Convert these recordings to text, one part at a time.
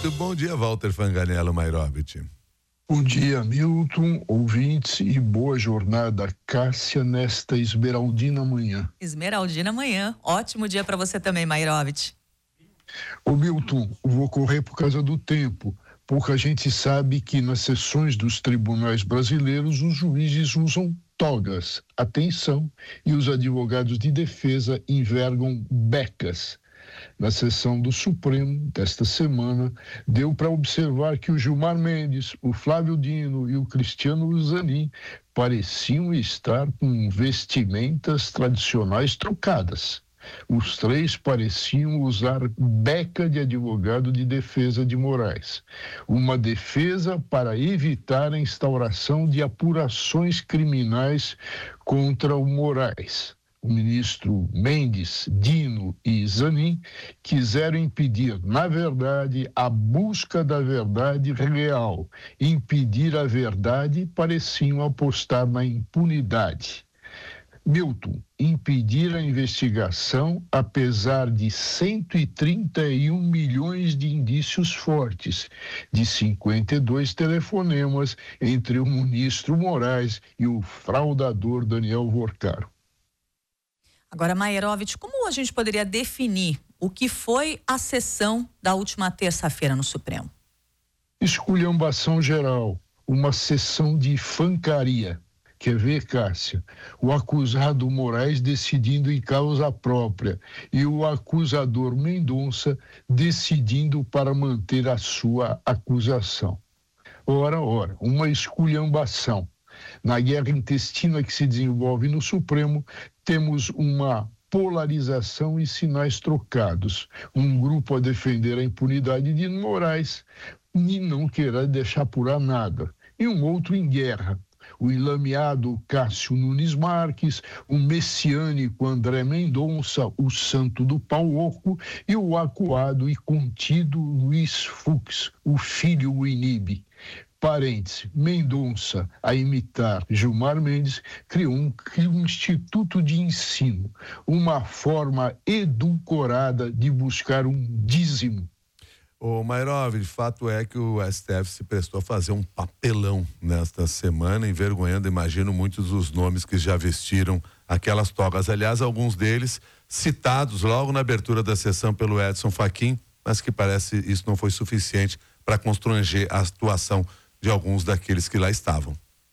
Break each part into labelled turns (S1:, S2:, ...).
S1: Muito bom dia, Walter Fanganello Mairovich.
S2: Bom dia, Milton, ouvintes, e boa jornada, Cássia, nesta esmeraldina manhã.
S3: Esmeraldina manhã. Ótimo dia para você também, Mairovich.
S2: Ô Milton, vou correr por causa do tempo. Pouca gente sabe que nas sessões dos tribunais brasileiros os juízes usam togas, atenção, e os advogados de defesa envergam becas. Na sessão do Supremo desta semana, deu para observar que o Gilmar Mendes, o Flávio Dino e o Cristiano Zanin pareciam estar com vestimentas tradicionais trocadas. Os três pareciam usar beca de advogado de defesa de Moraes. Uma defesa para evitar a instauração de apurações criminais contra o Moraes. O ministro Mendes, Dino e Zanin quiseram impedir, na verdade, a busca da verdade real. Impedir a verdade, pareciam apostar na impunidade. Milton, impedir a investigação, apesar de 131 milhões de indícios fortes, de 52 telefonemas entre o ministro Moraes e o fraudador Daniel Vorcaro.
S3: Agora, Mairovich, como a gente poderia definir o que foi a sessão da última terça-feira no Supremo?
S2: Esculhambação geral, uma sessão de fancaria. Quer ver, Cássia? O acusado Moraes decidindo em causa própria e o acusador Mendonça decidindo para manter a sua acusação. Ora, uma esculhambação. Na guerra intestina que se desenvolve no Supremo, temos uma polarização e sinais trocados. Um grupo a defender a impunidade de Moraes e não querer deixar apurar nada. E um outro em guerra. O enlameado Cássio Nunes Marques, o messiânico André Mendonça, o santo do pau oco, e o acuado e contido Luiz Fux, o filho inibe. Parêntese, Mendonça, a imitar Gilmar Mendes, criou um instituto de ensino, uma forma edulcorada de buscar um dízimo.
S1: Ô Mairovich, fato é que o STF se prestou a fazer um papelão nesta semana, envergonhando, imagino, muitos dos nomes que já vestiram aquelas togas. Aliás, alguns deles citados logo na abertura da sessão pelo Edson Fachin, mas que parece isso não foi suficiente para constranger a atuação de alguns daqueles que lá estavam.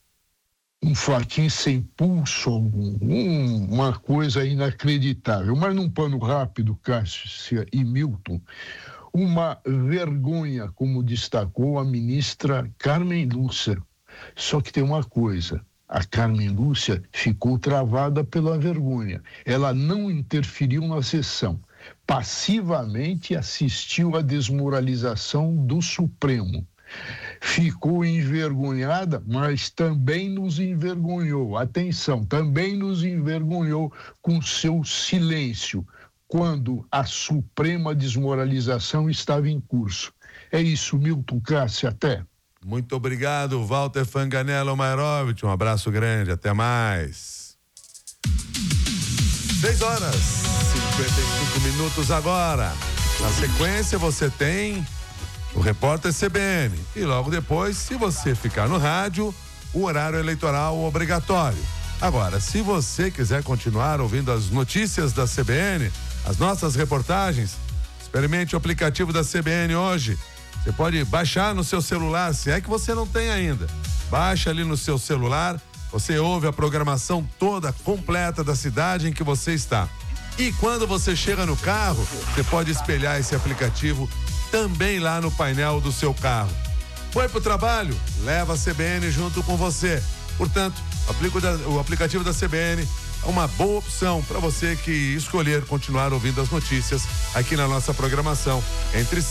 S2: Um Fachin sem pulso algum, uma coisa inacreditável. Mas num pano rápido, Cássia e Milton, uma vergonha, como destacou a ministra Carmen Lúcia. Só que tem uma coisa, a Carmen Lúcia ficou travada pela vergonha. Ela não interferiu na sessão. Passivamente assistiu à desmoralização do Supremo. Ficou envergonhada, mas também nos envergonhou. Atenção, também nos envergonhou com seu silêncio, quando a suprema desmoralização estava em curso. É isso, Milton, Cássia, até.
S1: Muito obrigado, Walter Fanganello Mairovich, um abraço grande, até mais. 6h55 agora. Na sequência você tem o repórter CBN e logo depois, se você ficar no rádio, o horário eleitoral obrigatório. Agora, se você quiser continuar ouvindo as notícias da CBN, as nossas reportagens, experimente o aplicativo da CBN hoje. Você pode baixar no seu celular, se é que você não tem ainda. Baixa ali no seu celular, você ouve a programação toda completa da cidade em que você está. E quando você chega no carro, você pode espelhar esse aplicativo também lá no painel do seu carro. Foi pro trabalho? Leva a CBN junto com você. Portanto, o aplicativo da CBN é uma boa opção para você que escolher continuar ouvindo as notícias aqui na nossa programação entre